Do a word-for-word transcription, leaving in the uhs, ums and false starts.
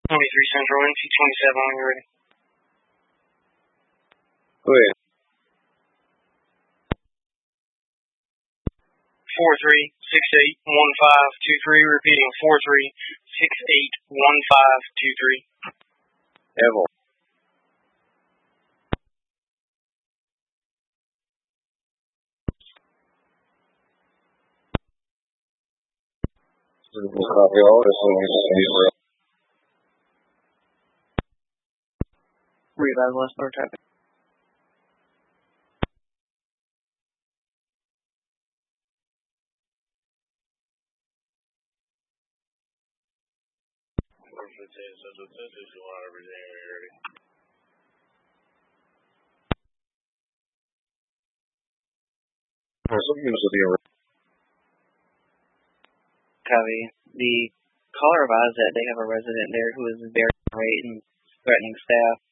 twenty-three Central, N C twenty-seven when you're ready. Go ahead. four three six eight one five two three, repeating four three six eight one five two three. Evel. We'll copy all this one. Revive last more traffic. Copy. The caller advised that they have a resident there who is very irate and threatening staff.